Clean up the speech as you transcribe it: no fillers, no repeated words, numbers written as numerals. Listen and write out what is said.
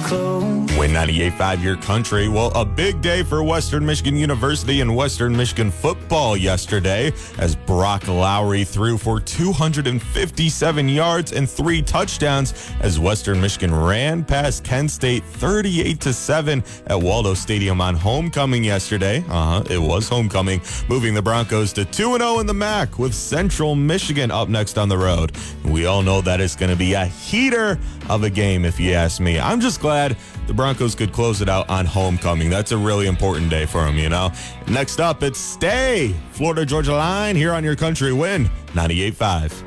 Win 98.5 Your Country. Well, a big day for Western Michigan University and Western Michigan football yesterday as Brock Lowry threw for 257 yards and 3 touchdowns as Western Michigan ran past Kent State 38-7 at Waldo Stadium on homecoming yesterday. It was homecoming, moving the Broncos to 2-0 in the MAC with Central Michigan up next on the road. We all know that it's going to be a heater of a game, if you ask me. I'm just glad the Broncos could close it out on homecoming. That's a really important day for them, you know. Next up, it's Stay, Florida Georgia Line here on Your Country Win 98.5.